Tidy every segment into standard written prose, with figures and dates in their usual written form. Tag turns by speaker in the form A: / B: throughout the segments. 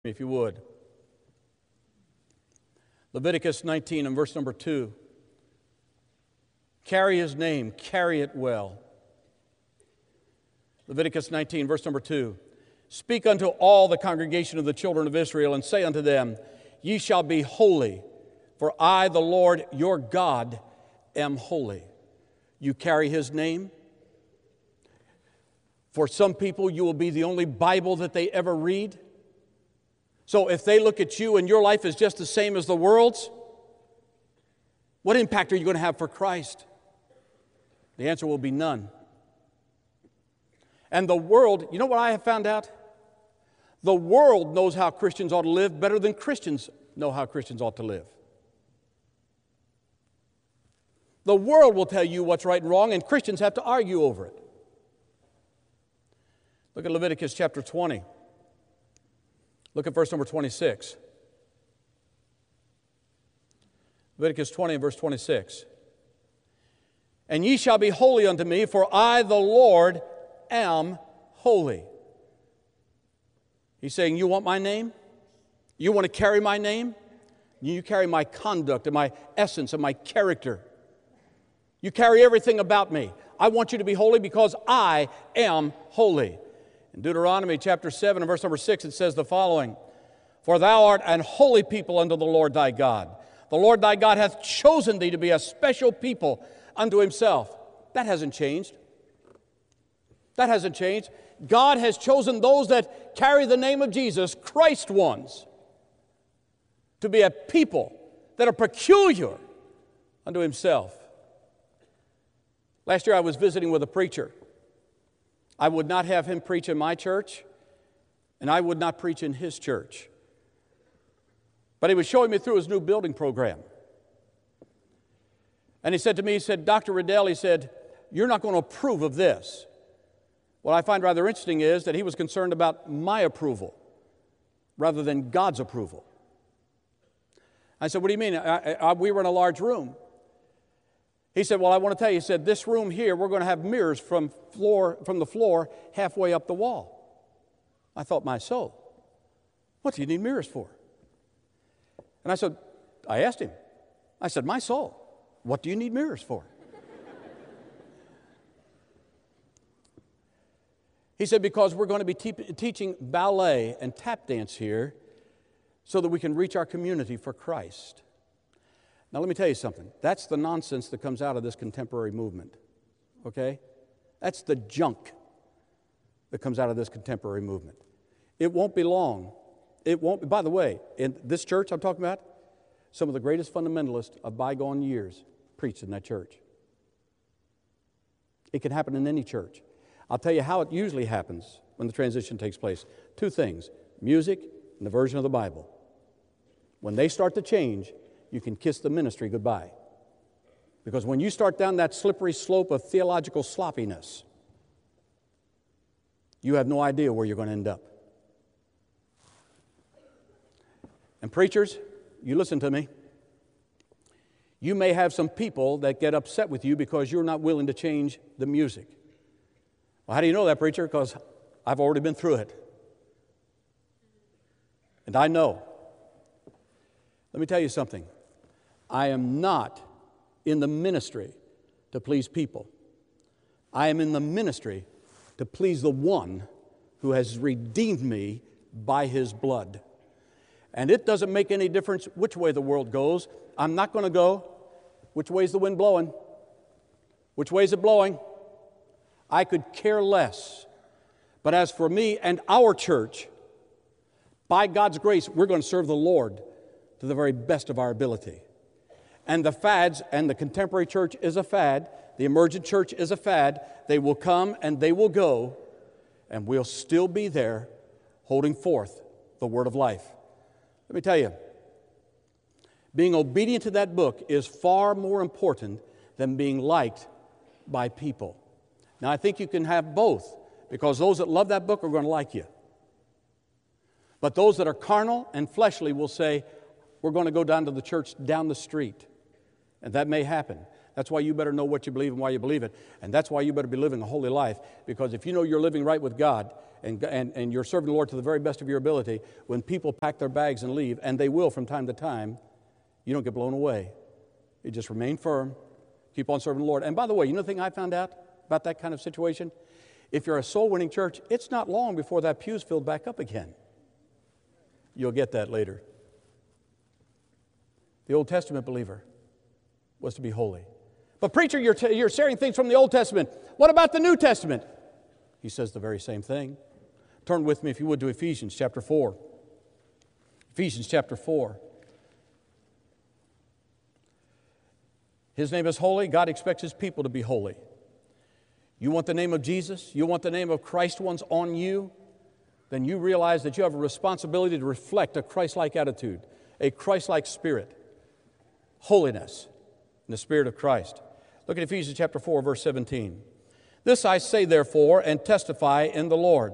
A: if you would. Leviticus 19 and verse number 2. Carry his name, carry it well. Leviticus 19, verse number 2. Speak unto all the congregation of the children of Israel, and say unto them, Ye shall be holy, for I, the Lord your God, am holy. You carry his name. For some people, you will be the only Bible that they ever read. So if they look at you and your life is just the same as the world's, what impact are you going to have for Christ? The answer will be none. And the world, you know what I have found out? The world knows how Christians ought to live better than Christians know how Christians ought to live. The world will tell you what's right and wrong, and Christians have to argue over it. Look at Leviticus chapter 20. Look at verse number 26. Leviticus 20 and verse 26. And ye shall be holy unto me, for I, the Lord, am holy. He's saying, you want my name? You want to carry my name? You carry my conduct and my essence and my character. You carry everything about me. I want you to be holy because I am holy. In Deuteronomy chapter 7 and verse number 6, it says the following, For thou art an holy people unto the Lord thy God. The Lord thy God hath chosen thee to be a special people unto himself. That hasn't changed. That hasn't changed. God has chosen those that carry the name of Jesus, Christ ones, to be a people that are peculiar unto himself. Last year I was visiting with a preacher. I would not have him preach in my church, and I would not preach in his church. But he was showing me through his new building program. And he said to me, he said, Dr. Riddell, he said, you're not going to approve of this. What I find rather interesting is that he was concerned about my approval rather than God's approval. I said, what do you mean? We were in a large room. He said, well, I want to tell you, he said, this room here, we're going to have mirrors from the floor halfway up the wall. I thought, my soul, what do you need mirrors for? And I asked him, I said, my soul, what do you need mirrors for? He said, because we're going to be teaching ballet and tap dance here so that we can reach our community for Christ. Now, let me tell you something. That's the nonsense that comes out of this contemporary movement, okay? That's the junk that comes out of this contemporary movement. It won't be long. It won't be, by the way, in this church I'm talking about, some of the greatest fundamentalists of bygone years preached in that church. It can happen in any church. I'll tell you how it usually happens when the transition takes place. Two things, music and the version of the Bible. When they start to change, you can kiss the ministry goodbye. Because when you start down that slippery slope of theological sloppiness, you have no idea where you're going to end up. And preachers, you listen to me. You may have some people that get upset with you because you're not willing to change the music. Well, how do you know that, preacher? Because I've already been through it. And I know. Let me tell you something. I am not in the ministry to please people. I am in the ministry to please the one who has redeemed me by his blood. And it doesn't make any difference which way the world goes. I'm not going to go, which way is the wind blowing? Which way is it blowing? I could care less. But as for me and our church, by God's grace, we're going to serve the Lord to the very best of our ability. And the fads, and the contemporary church is a fad, the emergent church is a fad. They will come and they will go, and we'll still be there holding forth the word of life. Let me tell you, being obedient to that book is far more important than being liked by people. Now, I think you can have both, because those that love that book are going to like you. But those that are carnal and fleshly will say, we're going to go down to the church down the street. And that may happen. That's why you better know what you believe and why you believe it. And that's why you better be living a holy life, because if you know you're living right with God and you're serving the Lord to the very best of your ability, when people pack their bags and leave, and they will from time to time, you don't get blown away. You just remain firm, keep on serving the Lord. And by the way, you know the thing I found out about that kind of situation? If you're a soul-winning church, it's not long before that pew's filled back up again. You'll get that later. The Old Testament believer was to be holy. But preacher, you're sharing things from the Old Testament. What about the New Testament? He says the very same thing. Turn with me, if you would, to Ephesians chapter 4. Ephesians chapter 4. His name is holy. God expects His people to be holy. You want the name of Jesus? You want the name of Christ ones on you? Then you realize that you have a responsibility to reflect a Christ-like attitude, a Christ-like spirit, holiness in the Spirit of Christ. Look at Ephesians chapter 4, verse 17. This I say, therefore, and testify in the Lord,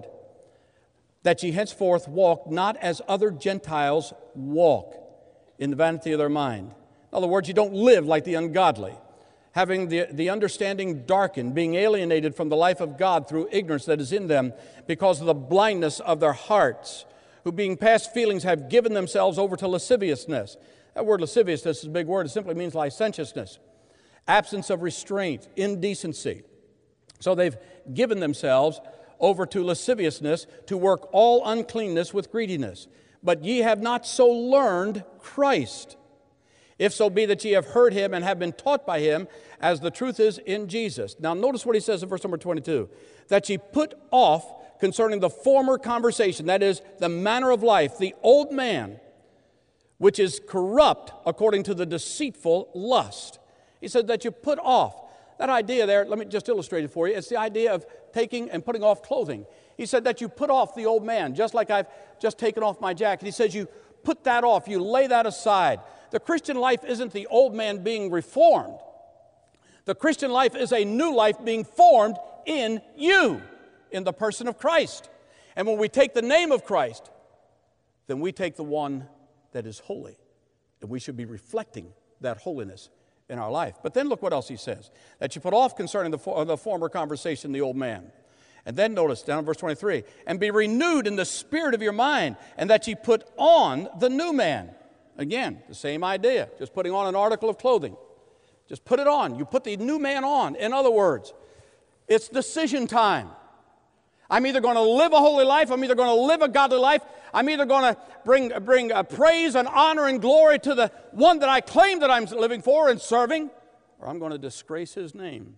A: that ye henceforth walk not as other Gentiles walk, in the vanity of their mind. In other words, you don't live like the ungodly, having the understanding darkened, being alienated from the life of God through ignorance that is in them because of the blindness of their hearts, who being past feelings have given themselves over to lasciviousness. That word lasciviousness is a big word. It simply means licentiousness, absence of restraint, indecency. So they've given themselves over to lasciviousness, to work all uncleanness with greediness. But ye have not so learned Christ, if so be that ye have heard Him and have been taught by Him, as the truth is in Jesus. Now notice what he says in verse number 22. That ye put off concerning the former conversation, that is, the manner of life, the old man, which is corrupt according to the deceitful lust. He said that you put off. That idea there, let me just illustrate it for you. It's the idea of taking and putting off clothing. He said that you put off the old man, just like I've just taken off my jacket. He says you put that off, you lay that aside. The Christian life isn't the old man being reformed. The Christian life is a new life being formed in you, in the person of Christ. And when we take the name of Christ, then we take the one that is holy. And we should be reflecting that holiness in our life. But then look what else he says. That you put off concerning the former conversation, the old man. And then notice down in verse 23, and be renewed in the spirit of your mind, and that ye put on the new man. Again, the same idea, just putting on an article of clothing. Just put it on. You put the new man on. In other words, it's decision time. I'm either going to live a holy life, I'm either going to live a godly life, I'm either going to bring praise and honor and glory to the one that I claim that I'm living for and serving, or I'm going to disgrace His name.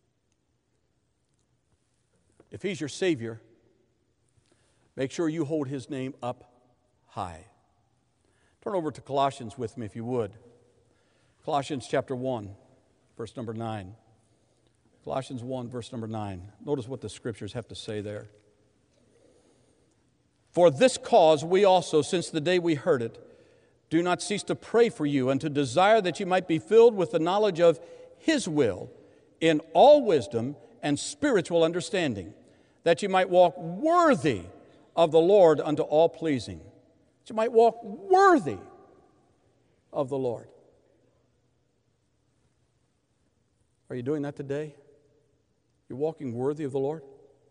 A: If He's your Savior, make sure you hold His name up high. Turn over to Colossians with me, if you would. Colossians chapter 1, verse number 9. Colossians 1, verse number 9. Notice what the Scriptures have to say there. For this cause we also, since the day we heard it, do not cease to pray for you and to desire that you might be filled with the knowledge of His will in all wisdom and spiritual understanding, that you might walk worthy of the Lord unto all pleasing. That you might walk worthy of the Lord. Are you doing that today? You're walking worthy of the Lord?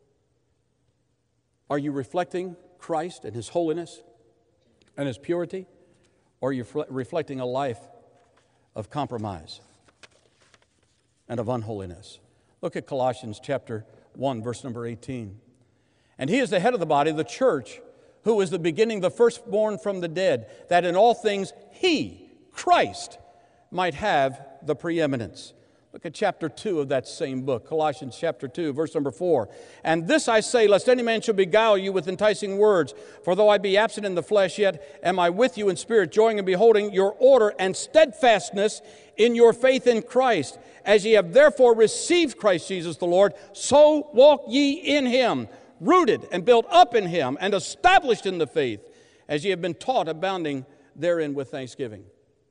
A: Are you reflecting Christ and His holiness and His purity? Or are you reflecting a life of compromise and of unholiness? Look at Colossians chapter 1, verse number 18. And He is the head of the body, the church, who is the beginning, the firstborn from the dead, that in all things He, Christ, might have the preeminence. Look at chapter 2 of that same book, Colossians chapter 2, verse number 4. And this I say, lest any man should beguile you with enticing words. For though I be absent in the flesh, yet am I with you in spirit, joying and beholding your order and steadfastness in your faith in Christ. As ye have therefore received Christ Jesus the Lord, so walk ye in Him, rooted and built up in Him, and established in the faith, as ye have been taught, abounding therein with thanksgiving.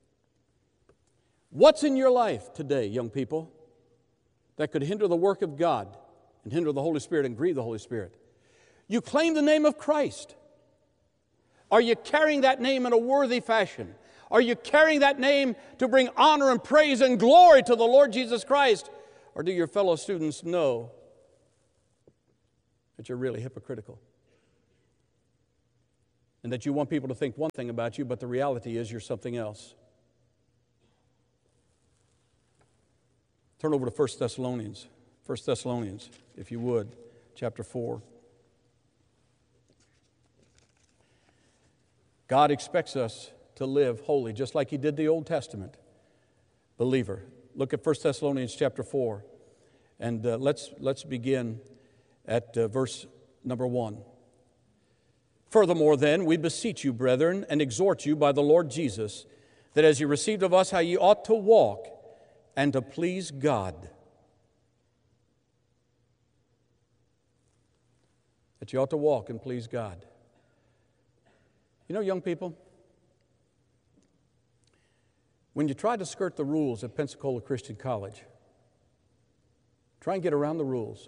A: What's in your life today, young people, that could hinder the work of God and hinder the Holy Spirit and grieve the Holy Spirit? You claim the name of Christ. Are you carrying that name in a worthy fashion? Are you carrying that name to bring honor and praise and glory to the Lord Jesus Christ? Or do your fellow students know that you're really hypocritical? and that you want people to think one thing about you, but the reality is you're something else. Turn over to 1 Thessalonians, if you would, chapter 4. God expects us to live holy, just like He did the Old Testament believer. Look at 1 Thessalonians chapter 4, and let's begin at verse number 1. Furthermore, then, we beseech you, brethren, and exhort you by the Lord Jesus, that as you received of us how ye ought to walk and to please God. That you ought to walk and please God. You know, young people, when you try to skirt the rules at Pensacola Christian College, try and get around the rules.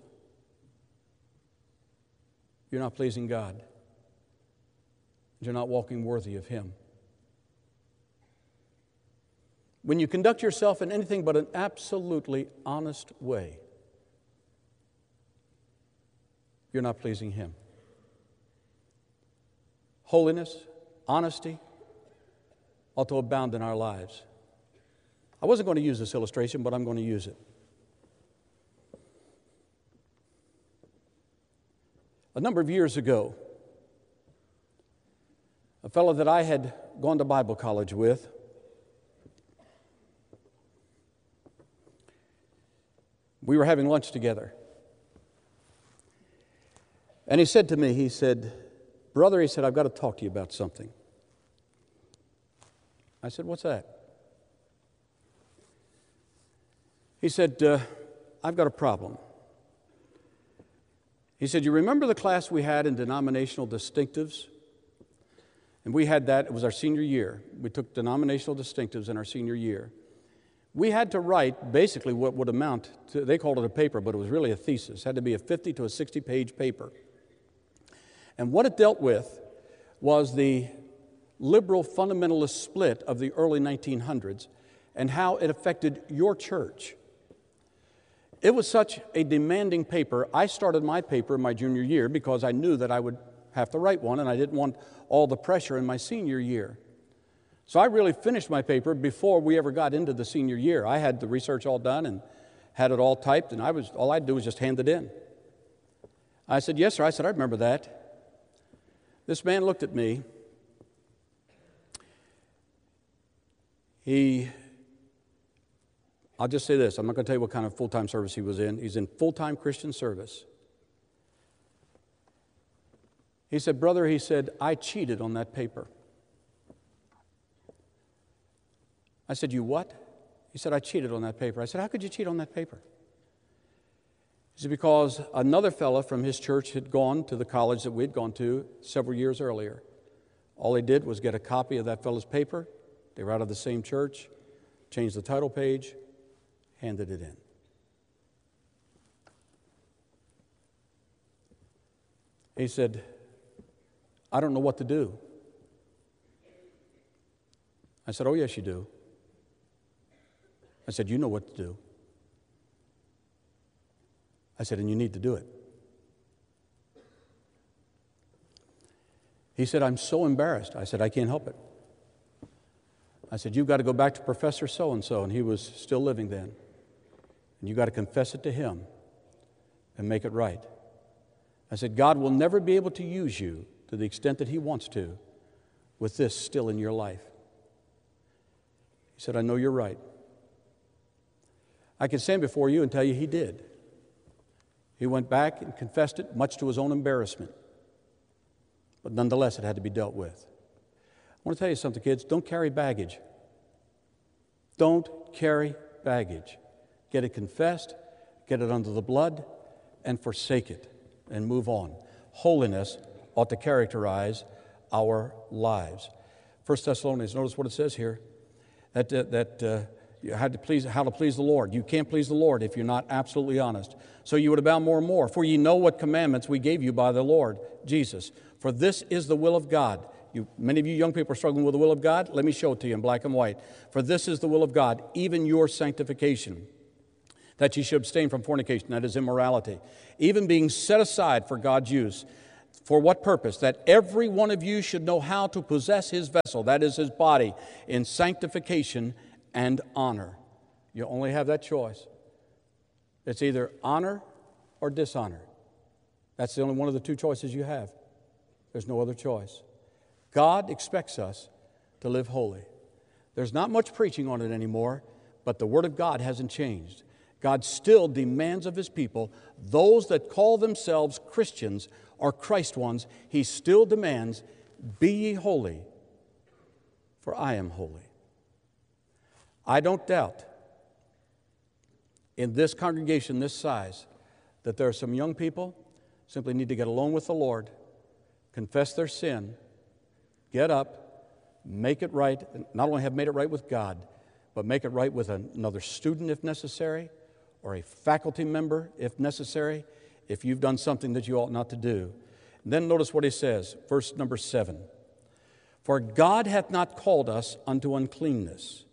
A: You're not pleasing God. You're not walking worthy of Him. When you conduct yourself in anything but an absolutely honest way, you're not pleasing Him. Holiness, honesty ought to abound in our lives. I wasn't going to use this illustration, but I'm going to use it. A number of years ago, a fellow that I had gone to Bible college with we were having lunch together. And he said to me, he said, "Brother," he said, "I've got to talk to you about something." I said, "What's that?" He said, "I've got a problem." He said, "You remember the class we had in denominational distinctives?" And we had that, it was our senior year. We took denominational distinctives in our senior year. We had to write basically what would amount to, they called it a paper, but it was really a thesis. It had to be a 50 to a 60-page paper. And what it dealt with was the liberal fundamentalist split of the early 1900s and how it affected your church. It was such a demanding paper. I started my paper in my junior year because I knew that I would have to write one, and I didn't want all the pressure in my senior year. So I really finished my paper before we ever got into the senior year. I had the research all done and had it all typed, and all I'd do was just hand it in. I said, "Yes, sir." I said, "I remember that." This man looked at me. I'll just say this. I'm not going to tell you what kind of full-time service he was in. He's in full-time Christian service. He said, "Brother," he said, "I cheated on that paper." I said, "You what?" He said, "I cheated on that paper." I said, "How could you cheat on that paper?" He said, "Because another fella from his church had gone to the college that we'd gone to several years earlier. All they did was get a copy of that fellow's paper. They were out of the same church, changed the title page, handed it in." He said, "I don't know what to do." I said, "Oh, yes, you do." I said, "You know what to do." I said, "And you need to do it." He said, "I'm so embarrassed." I said, "I can't help it." I said, "You've got to go back to Professor so-and-so," and he was still living then. "And you've got to confess it to him and make it right." I said, "God will never be able to use you to the extent that He wants to with this still in your life." He said, "I know you're right." I can stand before you and tell you he did. He went back and confessed it, much to his own embarrassment. But nonetheless, it had to be dealt with. I want to tell you something, kids. Don't carry baggage. Don't carry baggage. Get it confessed, get it under the blood, and forsake it, and move on. Holiness ought to characterize our lives. 1 Thessalonians, notice what it says here, that you had to please, how to please the Lord. You can't please the Lord if you're not absolutely honest. So you would abound more and more. For ye know what commandments we gave you by the Lord Jesus. For this is the will of God. Many of you young people are struggling with the will of God. Let me show it to you in black and white. For this is the will of God, even your sanctification, that ye should abstain from fornication, that is immorality, even being set aside for God's use, For what purpose? That every one of you should know how to possess his vessel, that is his body, in sanctification and honor. You only have that choice. It's either honor or dishonor. That's the only one of the two choices you have. There's no other choice. God expects us to live holy. There's not much preaching on it anymore, but the Word of God hasn't changed. God still demands of his people, those that call themselves Christians or Christ ones, he still demands, be ye holy, for I am holy. I don't doubt in this congregation this size that there are some young people simply need to get alone with the Lord, confess their sin, get up, make it right, not only have made it right with God, but make it right with another student if necessary, or a faculty member if necessary, if you've done something that you ought not to do. And then notice what he says, verse number 7. For God hath not called us unto uncleanness,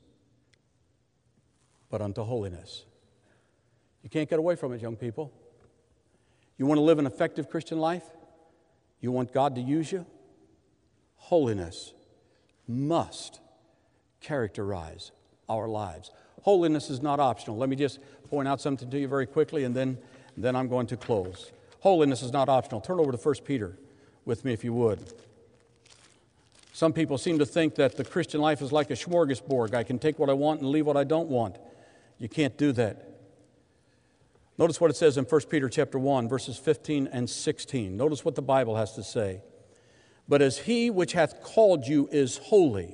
A: but unto holiness. You can't get away from it, young people. You want to live an effective Christian life? You want God to use you? Holiness must characterize our lives. Holiness is not optional. Let me just point out something to you very quickly, and then I'm going to close. Holiness is not optional. Turn over to 1 Peter with me, if you would. Some people seem to think that the Christian life is like a smorgasbord. I can take what I want and leave what I don't want. You can't do that. Notice what it says in 1 Peter chapter 1, verses 15 and 16. Notice what the Bible has to say. But as he which hath called you is holy,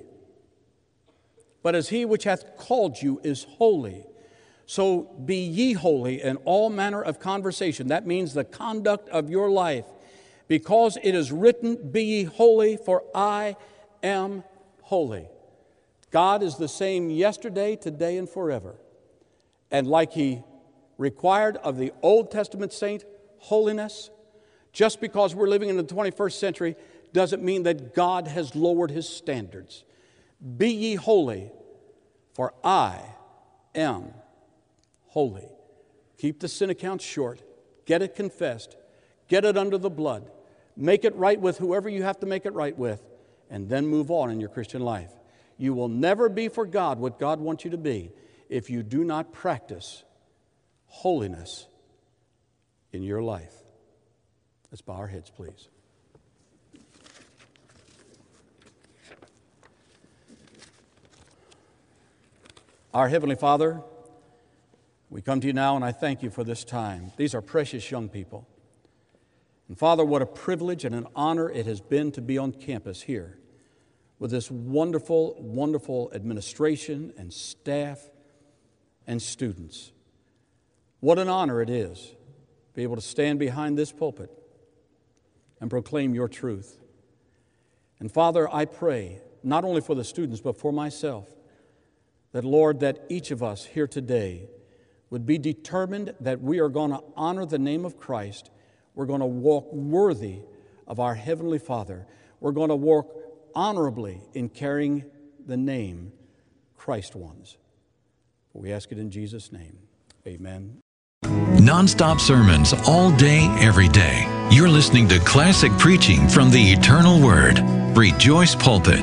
A: so be ye holy in all manner of conversation. That means the conduct of your life. Because it is written, be ye holy, for I am holy. God is the same yesterday, today, and forever. And like he required of the Old Testament saint, holiness, just because we're living in the 21st century doesn't mean that God has lowered his standards. Be ye holy, for I am holy. Keep the sin account short. Get it confessed. Get it under the blood. Make it right with whoever you have to make it right with, and then move on in your Christian life. You will never be for God what God wants you to be if you do not practice holiness in your life. Let's bow our heads, please. Our Heavenly Father, we come to you now, and I thank you for this time. These are precious young people. And Father, what a privilege and an honor it has been to be on campus here with this wonderful, wonderful administration and staff and students. What an honor it is to be able to stand behind this pulpit and proclaim your truth. And Father, I pray, not only for the students, but for myself, that, Lord, that each of us here today would be determined that we are going to honor the name of Christ. We're going to walk worthy of our Heavenly Father. We're going to walk honorably in carrying the name Christ ones. We ask it in Jesus' name. Amen.
B: Non-stop sermons all day, every day. You're listening to classic preaching from the Eternal Word. Rejoice Pulpit.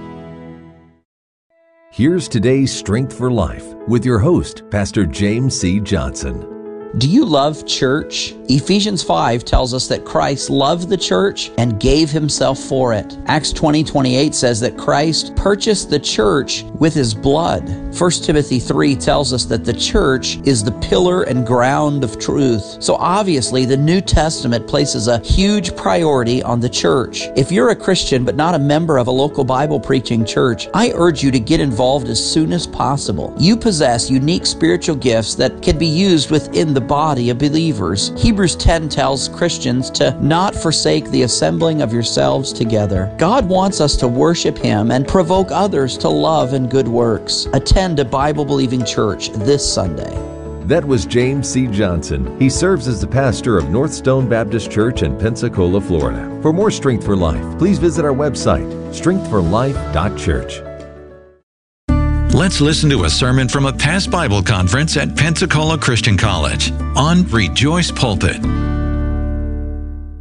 C: Here's today's Strength for Life with your host, Pastor James C. Johnson.
D: Do you love church? Ephesians 5 tells us that Christ loved the church and gave himself for it. Acts 20:28 says that Christ purchased the church with his blood. 1 Timothy 3 tells us that the church is the pillar and ground of truth. So obviously the New Testament places a huge priority on the church. If you're a Christian but not a member of a local Bible preaching church, I urge you to get involved as soon as possible. You possess unique spiritual gifts that can be used within the body of believers. Hebrews 10 tells Christians to not forsake the assembling of yourselves together. God wants us to worship him and provoke others to love and good works. Attend a Bible-believing church this Sunday.
C: That was James C. Johnson. He serves as the pastor of North Stone Baptist Church in Pensacola, Florida. For more Strength for Life, please visit our website, strengthforlife.church.
B: Let's listen to a sermon from a past Bible conference at Pensacola Christian College on Rejoice Pulpit.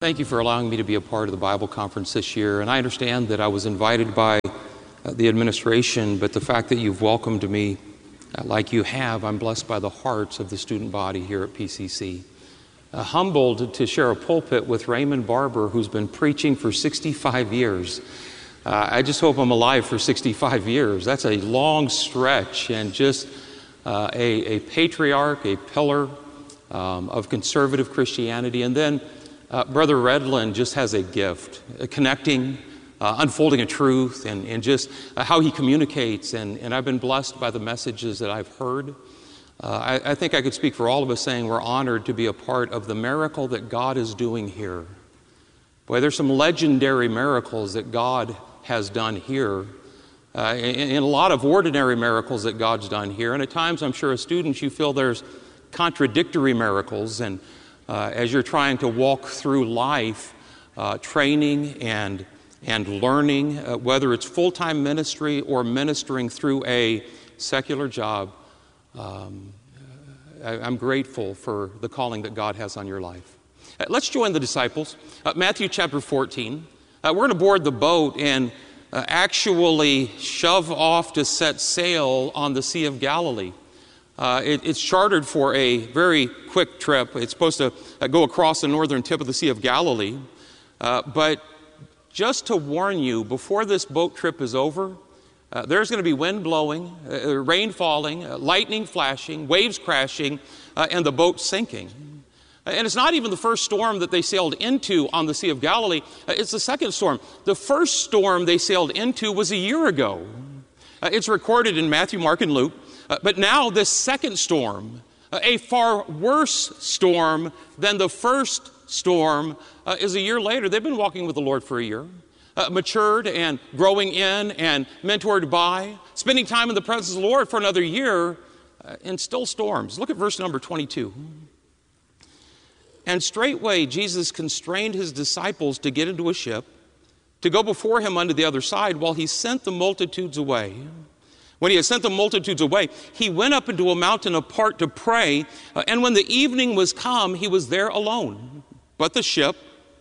E: Thank you for allowing me to be a part of the Bible conference this year. And I understand that I was invited by the administration, but the fact that you've welcomed me like you have, I'm blessed by the hearts of the student body here at PCC. Humbled to share a pulpit with Raymond Barber, who's been preaching for 65 years. I just hope I'm alive for 65 years. That's a long stretch, and just a patriarch, a pillar of conservative Christianity. And then Brother Redland just has a gift, connecting, unfolding a truth, and just how he communicates. And I've been blessed by the messages that I've heard. I think I could speak for all of us saying we're honored to be a part of the miracle that God is doing here. Boy, there's some legendary miracles that God has done here, and a lot of ordinary miracles that God's done here. And at times, I'm sure as students, you feel there's contradictory miracles, and as you're trying to walk through life, training and learning, whether it's full-time ministry or ministering through a secular job, I'm grateful for the calling that God has on your life. Let's join the disciples. Matthew chapter 14. We're going to board the boat and actually shove off to set sail on the Sea of Galilee. It's chartered for a very quick trip. It's supposed to go across the northern tip of the Sea of Galilee. But just to warn you, before this boat trip is over, there's going to be wind blowing, rain falling, lightning flashing, waves crashing, and the boat sinking. And it's not even the first storm that they sailed into on the Sea of Galilee. It's the second storm. The first storm they sailed into was a year ago. It's recorded in Matthew, Mark, and Luke. But now this second storm, a far worse storm than the first storm, is a year later. They've been walking with the Lord for a year, matured and growing in and mentored by, spending time in the presence of the Lord for another year, and still storms. Look at verse number 22. And straightway Jesus constrained his disciples to get into a ship, to go before him unto the other side, while he sent the multitudes away. When he had sent the multitudes away, he went up into a mountain apart to pray, and when the evening was come, he was there alone. But the ship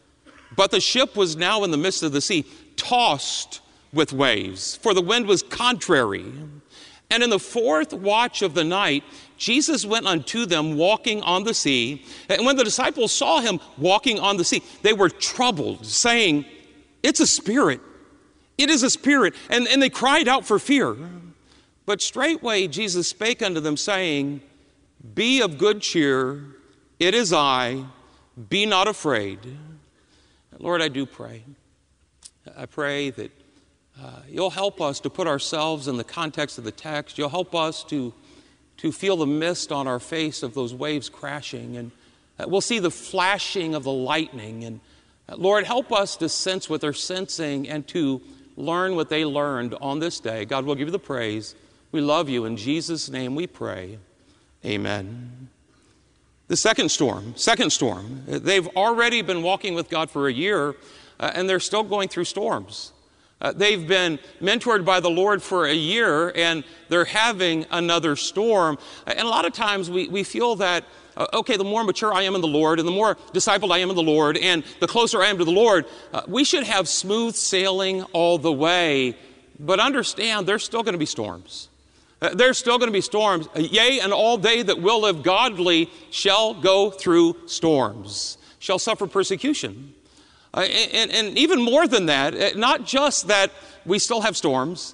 E: was now in the midst of the sea, tossed with waves, for the wind was contrary. And in the fourth watch of the night, Jesus went unto them walking on the sea. And when the disciples saw him walking on the sea, they were troubled, saying, "It's a spirit. It is a spirit." And they cried out for fear. But straightway Jesus spake unto them, saying, "Be of good cheer. It is I. Be not afraid." Lord, I do pray. I pray that you'll help us to put ourselves in the context of the text. You'll help us to feel the mist on our face of those waves crashing, and we'll see the flashing of the lightning. And Lord, help us to sense what they're sensing and to learn what they learned on this day. God, we'll give you the praise. We love you. In Jesus' name we pray. Amen. The second storm. They've already been walking with God for a year, and they're still going through storms. They've been mentored by the Lord for a year, and they're having another storm. And a lot of times we feel that, okay, the more mature I am in the Lord, and the more discipled I am in the Lord, and the closer I am to the Lord, we should have smooth sailing all the way. But understand, there's still going to be storms. There's still going to be storms. Yea, and all they that will live godly shall go through storms, shall suffer persecution. And even more than that, not just that we still have storms.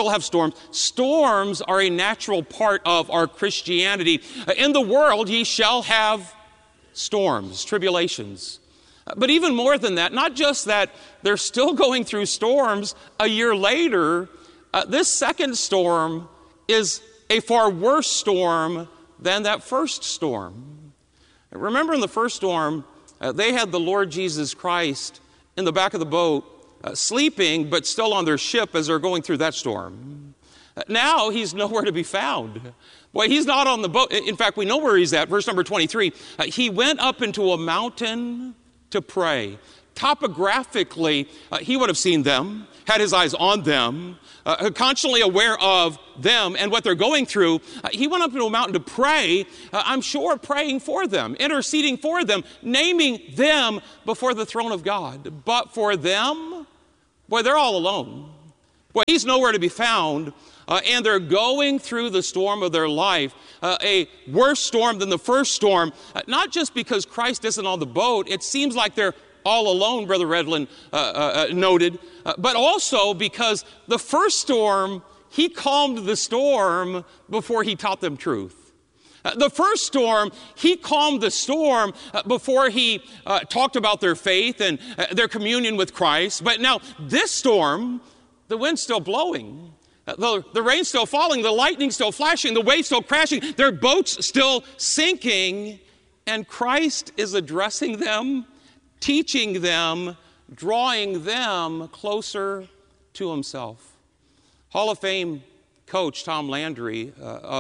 E: Storms are a natural part of our Christianity. In the world ye shall have storms, tribulations. But even more than that, not just that they're still going through storms a year later, this second storm is a far worse storm than that first storm. Remember, in the first storm, they had the Lord Jesus Christ in the back of the boat, sleeping, but still on their ship as they're going through that storm. Now he's nowhere to be found. Boy, he's not on the boat. In fact, we know where he's at. Verse number 23, he went up into a mountain to pray. Topographically, he would have seen them, had his eyes on them, constantly aware of them and what they're going through. He went up to a mountain to pray, I'm sure praying for them, interceding for them, naming them before the throne of God. But for them, boy, they're all alone. Boy, he's nowhere to be found. And they're going through the storm of their life, a worse storm than the first storm, not just because Christ isn't on the boat. It seems like they're all alone, Brother Redlin noted, but also because the first storm, he calmed the storm before he taught them truth. The first storm, he calmed the storm before he talked about their faith and their communion with Christ. But now this storm, the wind's still blowing. The rain's still falling, the lightning's still flashing, the waves still crashing, their boat's still sinking, and Christ is addressing them, teaching them, drawing them closer to himself. Hall of Fame coach Tom Landry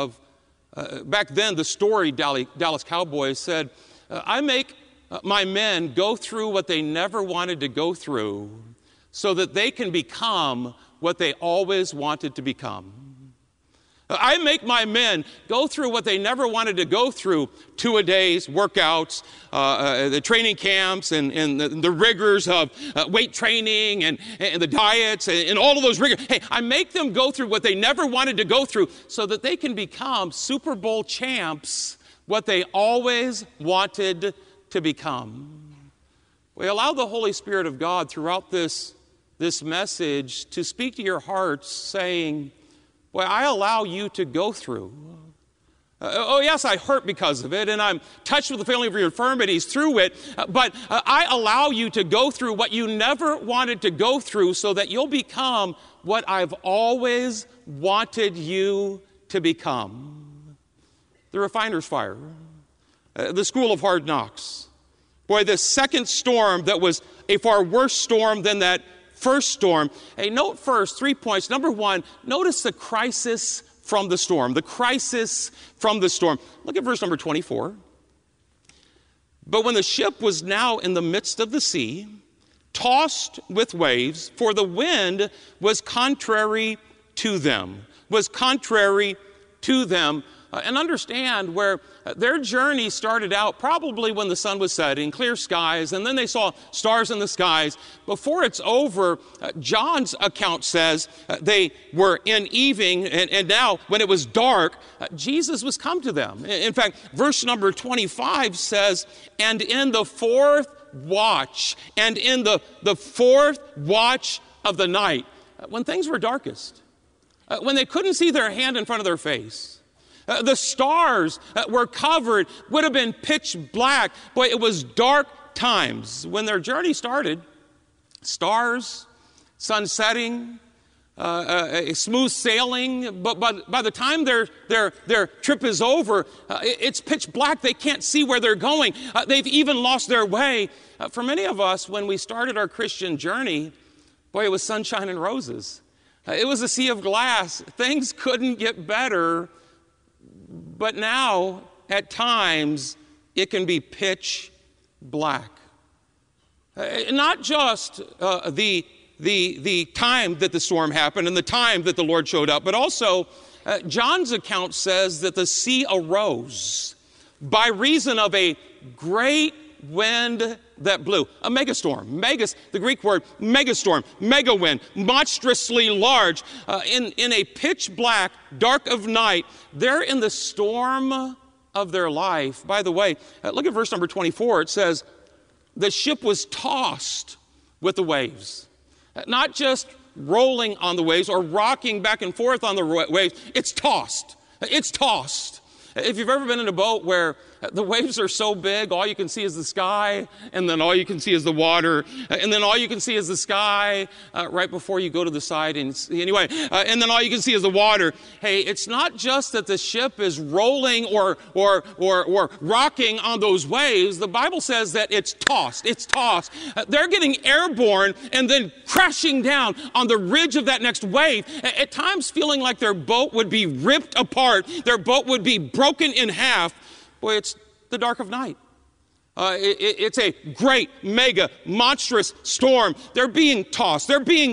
E: back then, the storied Dallas Cowboys said, I make my men go through what they never wanted to go through so that they can become what they always wanted to become. I make my men go through what they never wanted to go through, two-a-days, workouts, the training camps, and the rigors of weight training, and the diets, and all of those rigors. Hey, I make them go through what they never wanted to go through so that they can become Super Bowl champs, what they always wanted to become. We allow the Holy Spirit of God throughout this message to speak to your hearts, saying, well, I allow you to go through. Oh, yes, I hurt because of it, and I'm touched with the feeling of your infirmities through it, but I allow you to go through what you never wanted to go through so that you'll become what I've always wanted you to become. The refiner's fire, the school of hard knocks. Boy, the second storm that was a far worse storm than that first storm. Hey, note first 3 points. Number one, notice the crisis from the storm. The crisis from the storm. Look at verse number 24. But when the ship was now in the midst of the sea, tossed with waves, for the wind was contrary to them. And understand where their journey started out probably when the sun was setting, clear skies, and then they saw stars in the skies. Before it's over, John's account says they were in evening, and now when it was dark, Jesus was come to them. In fact, verse number 25 says, and in the fourth watch of the night, when things were darkest, when they couldn't see their hand in front of their face, the stars were covered, would have been pitch black. Boy, it was dark times. When their journey started, stars, sun setting, smooth sailing, but by the time their trip is over, it's pitch black. They can't see where they're going. They've even lost their way. For many of us, when we started our Christian journey, boy, it was sunshine and roses. It was a sea of glass. Things couldn't get better. But now, at times, it can be pitch black. Not just the time that the storm happened and the time that the Lord showed up, but also John's account says that the sea arose by reason of a great wind that blew. A megastorm. The Greek word megastorm, mega wind, monstrously large. In a pitch black, dark of night, they're in the storm of their life. By the way, look at verse number 24. It says, the ship was tossed with the waves. Not just rolling on the waves or rocking back and forth on the waves. It's tossed. It's tossed. If you've ever been in a boat where the waves are so big, all you can see is the sky, and then all you can see is the water, and then all you can see is the sky right before you go to the side. And then all you can see is the water. Hey, it's not just that the ship is rolling or rocking on those waves. The Bible says that it's tossed. It's tossed. They're getting airborne and then crashing down on the ridge of that next wave, at times feeling like their boat would be ripped apart. Their boat would be broken in half. Boy, it's the dark of night. It's a great, mega, monstrous storm. They're being tossed.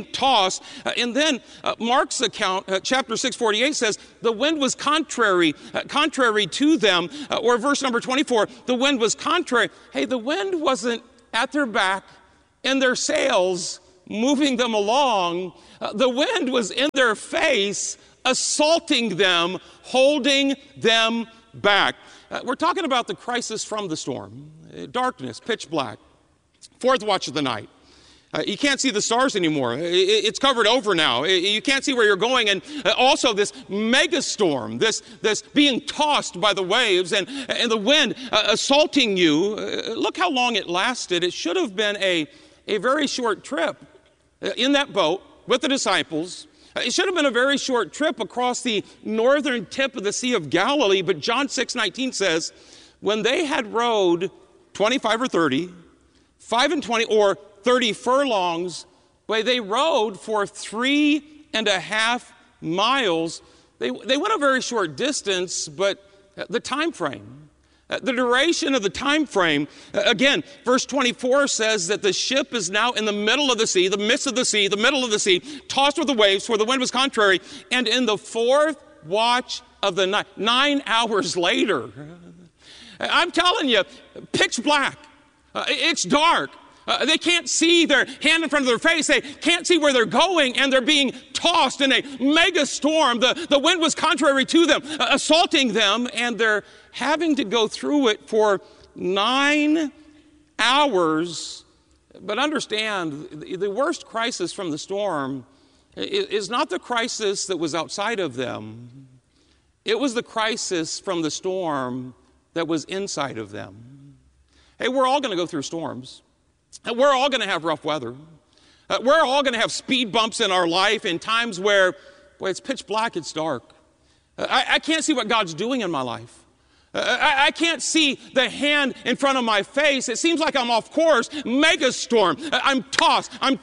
E: And then Mark's account, chapter 6:48 says, the wind was contrary to them. Or verse number 24, the wind was contrary. Hey, the wind wasn't at their back and their sails moving them along. The wind was in their face, assaulting them, holding them back. We're talking about the crisis from the storm. Darkness, pitch black, fourth watch of the night. You can't see the stars anymore. It's covered over now. You can't see where you're going. And also this mega storm, this being tossed by the waves and the wind assaulting you. Look how long it lasted. It should have been a very short trip in that boat with the disciples. It should have been a very short trip across the northern tip of the Sea of Galilee, but John 6:19 says, when they had rowed 25 or 30, 5 and 20, or 30 furlongs, they rowed for 3.5 miles. They went a very short distance, but the time frame, the duration of the time frame, again, verse 24 says that the ship is now in the middle of the sea, the midst of the sea, the middle of the sea, tossed with the waves, for the wind was contrary, and in the fourth watch of the night, 9 hours later, I'm telling you, pitch black. It's dark. They can't see their hand in front of their face. They can't see where they're going, and they're being tossed in a mega storm. The wind was contrary to them, assaulting them, and they're having to go through it for 9 hours. But understand, the worst crisis from the storm is not the crisis that was outside of them. It was the crisis from the storm that was inside of them. Hey, we're all going to go through storms. We're all going to have rough weather. We're all going to have speed bumps in our life in times where, it's pitch black, it's dark. I can't see what God's doing in my life. I can't see the hand in front of my face. It seems like I'm off course. Mega storm. I'm tossed. And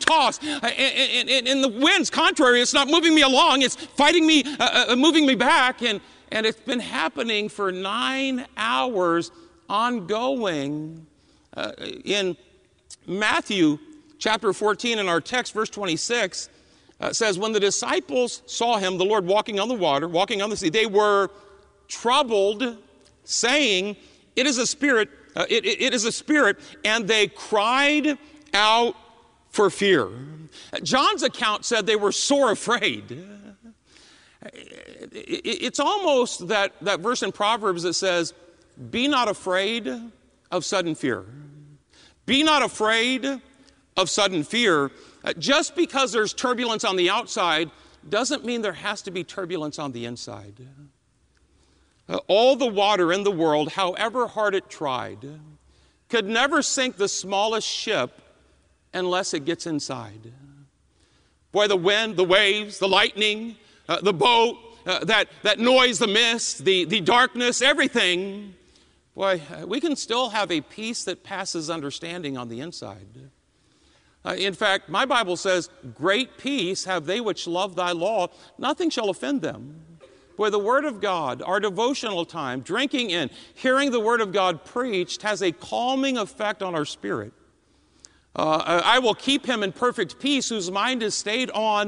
E: the wind's contrary. It's not moving me along. It's fighting me, moving me back. And it's been happening for 9 hours ongoing. In Matthew chapter 14 in our text, verse 26, says, when the disciples saw him, the Lord, walking on the water, walking on the sea, they were troubled, saying, it is a spirit, it is a spirit, and they cried out for fear. John's account said they were sore afraid. It's almost that verse in Proverbs that says, be not afraid of sudden fear. Be not afraid of sudden fear. Just because there's turbulence on the outside doesn't mean there has to be turbulence on the inside. All the water in the world, however hard it tried, could never sink the smallest ship unless it gets inside. Boy, the wind, the waves, the lightning, the boat, that noise, the mist, the darkness, everything. Boy, we can still have a peace that passes understanding on the inside. In fact, my Bible says, great peace have they which love thy law. Nothing shall offend them. Boy, the Word of God, our devotional time, drinking in, hearing the Word of God preached has a calming effect on our spirit. I will keep him in perfect peace whose mind is stayed on